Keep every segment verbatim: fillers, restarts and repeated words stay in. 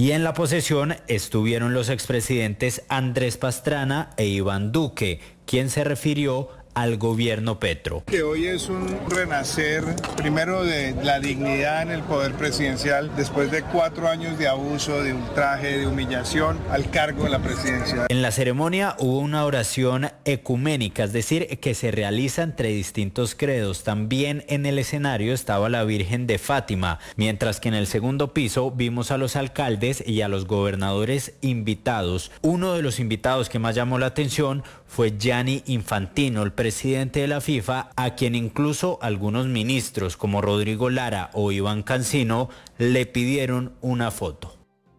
Y en la posesión estuvieron los expresidentes Andrés Pastrana e Iván Duque, quien se refirió al gobierno Petro. Que hoy es un renacer, primero de la dignidad en el poder presidencial, después de cuatro años de abuso, de ultraje, de humillación al cargo de la presidencia. En la ceremonia hubo una oración ecuménica, es decir, que se realiza entre distintos credos. También en el escenario estaba la Virgen de Fátima, mientras que en el segundo piso vimos a los alcaldes y a los gobernadores invitados. Uno de los invitados que más llamó la atención fue Gianni Infantino, el presidente de la FIFA, a quien incluso algunos ministros como Rodrigo Lara o Iván Cancino le pidieron una foto.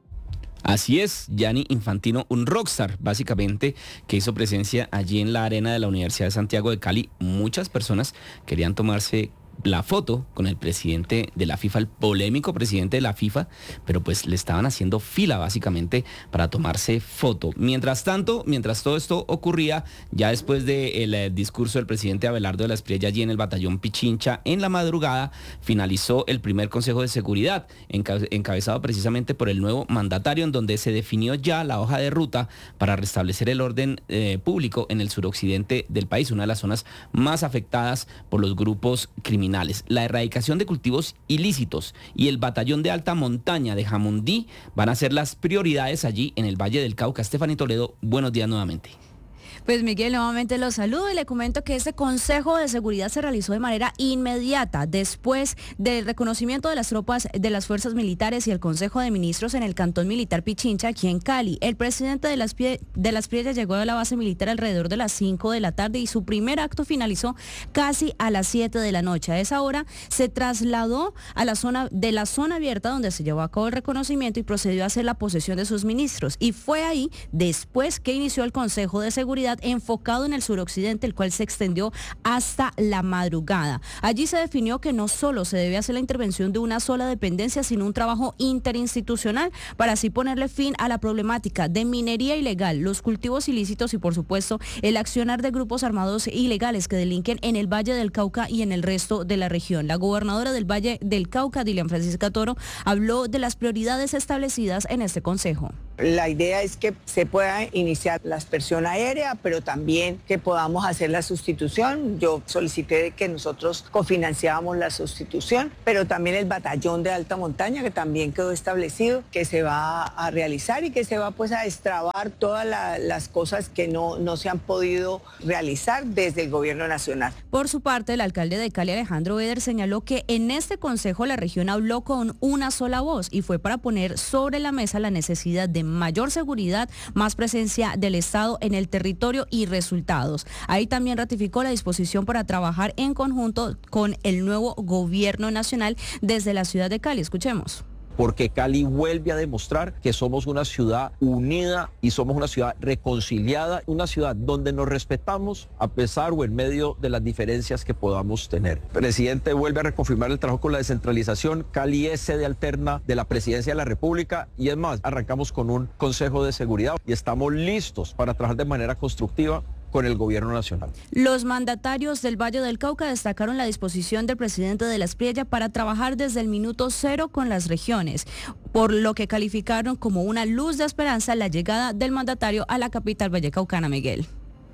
Así es, Gianni Infantino, un rockstar básicamente, que hizo presencia allí en la arena de la Universidad de Santiago de Cali. Muchas personas querían tomarse la foto con el presidente de la FIFA, el polémico presidente de la FIFA, pero pues le estaban haciendo fila básicamente para tomarse foto. Mientras tanto, mientras todo esto ocurría, ya después del eh, discurso del presidente Abelardo de la Espriella allí en el batallón Pichincha, en la madrugada finalizó el primer Consejo de Seguridad, enca- encabezado precisamente por el nuevo mandatario, en donde se definió ya la hoja de ruta para restablecer el orden eh, público en el suroccidente del país, una de las zonas más afectadas por los grupos criminales. La erradicación de cultivos ilícitos y el batallón de alta montaña de Jamundí van a ser las prioridades allí en el Valle del Cauca. Estefanía Toledo, buenos días nuevamente. Pues Miguel, nuevamente los saludo y le comento que este Consejo de Seguridad se realizó de manera inmediata después del reconocimiento de las tropas de las fuerzas militares y el Consejo de Ministros en el Cantón Militar Pichincha, aquí en Cali. El presidente de las, Pie- de las Priellas llegó a la base militar alrededor de las cinco de la tarde y su primer acto finalizó casi a las siete de la noche. A esa hora se trasladó a la zona de la zona abierta donde se llevó a cabo el reconocimiento y procedió a hacer la posesión de sus ministros. Y fue ahí, después que inició el Consejo de Seguridad, enfocado en el suroccidente, el cual se extendió hasta la madrugada. Allí se definió que no solo se debe hacer la intervención de una sola dependencia, sino un trabajo interinstitucional para así ponerle fin a la problemática de minería ilegal, los cultivos ilícitos y, por supuesto, el accionar de grupos armados ilegales que delinquen en el Valle del Cauca y en el resto de la región. La gobernadora del Valle del Cauca, Dilian Francisca Toro, habló de las prioridades establecidas en este consejo. La idea es que se pueda iniciar la aspersión aérea, pero también que podamos hacer la sustitución. Yo solicité que nosotros cofinanciábamos la sustitución, pero también el batallón de alta montaña, que también quedó establecido, que se va a realizar y que se va pues a destrabar todas la, las cosas que no, no se han podido realizar desde el gobierno nacional. Por su parte, el alcalde de Cali, Alejandro Beder, señaló que en este consejo la región habló con una sola voz y fue para poner sobre la mesa la necesidad de mayor seguridad, más presencia del Estado en el territorio y resultados. Ahí también ratificó la disposición para trabajar en conjunto con el nuevo gobierno nacional desde la ciudad de Cali. Escuchemos. Porque Cali vuelve a demostrar que somos una ciudad unida y somos una ciudad reconciliada, una ciudad donde nos respetamos a pesar o en medio de las diferencias que podamos tener. El presidente vuelve a reconfirmar el trabajo con la descentralización. Cali es sede alterna de la Presidencia de la República y es más, arrancamos con un Consejo de Seguridad y estamos listos para trabajar de manera constructiva con el gobierno nacional. Los mandatarios del Valle del Cauca destacaron la disposición del presidente de la Espriella para trabajar desde el minuto cero con las regiones, por lo que calificaron como una luz de esperanza la llegada del mandatario a la capital vallecaucana. Miguel.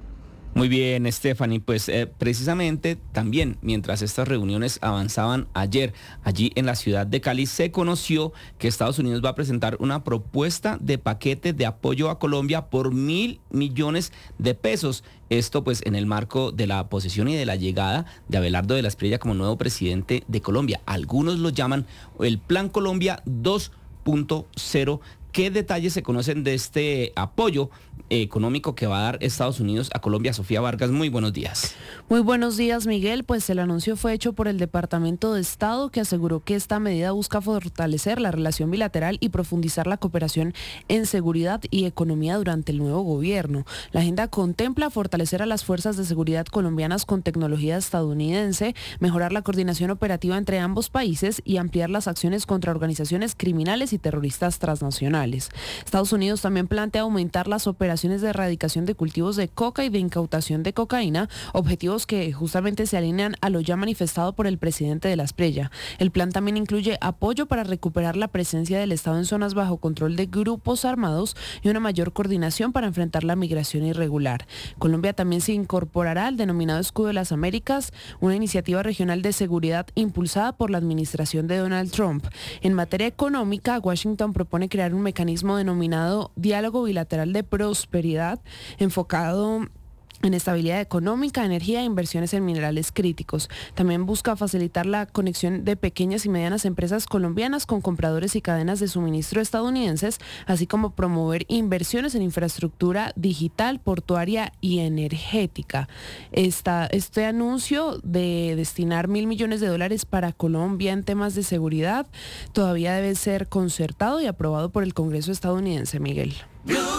Muy bien, Stephanie, pues eh, precisamente también mientras estas reuniones avanzaban ayer allí en la ciudad de Cali, se conoció que Estados Unidos va a presentar una propuesta de paquete de apoyo a Colombia por mil millones de pesos. Esto pues en el marco de la posesión y de la llegada de Abelardo de la Espriella como nuevo presidente de Colombia. Algunos lo llaman el Plan Colombia dos punto cero. ¿Qué detalles se conocen de este apoyo económico que va a dar Estados Unidos a Colombia? Sofía Vargas, muy buenos días. Muy buenos días, Miguel. Pues el anuncio fue hecho por el Departamento de Estado, que aseguró que esta medida busca fortalecer la relación bilateral y profundizar la cooperación en seguridad y economía durante el nuevo gobierno. La agenda contempla fortalecer a las fuerzas de seguridad colombianas con tecnología estadounidense, mejorar la coordinación operativa entre ambos países y ampliar las acciones contra organizaciones criminales y terroristas transnacionales. Estados Unidos también plantea aumentar las operaciones operaciones de erradicación de cultivos de coca y de incautación de cocaína, objetivos que justamente se alinean a lo ya manifestado por el presidente de la Espriella. El plan también incluye apoyo para recuperar la presencia del Estado en zonas bajo control de grupos armados y una mayor coordinación para enfrentar la migración irregular. Colombia también se incorporará al denominado Escudo de las Américas, una iniciativa regional de seguridad impulsada por la administración de Donald Trump. En materia económica, Washington propone crear un mecanismo denominado Diálogo Bilateral de Prosperidad, enfocado en estabilidad económica, energía e inversiones en minerales críticos. También busca facilitar la conexión de pequeñas y medianas empresas colombianas con compradores y cadenas de suministro estadounidenses, así como promover inversiones en infraestructura digital, portuaria y energética. Esta, este anuncio de destinar mil millones de dólares para Colombia en temas de seguridad todavía debe ser concertado y aprobado por el Congreso estadounidense, Miguel.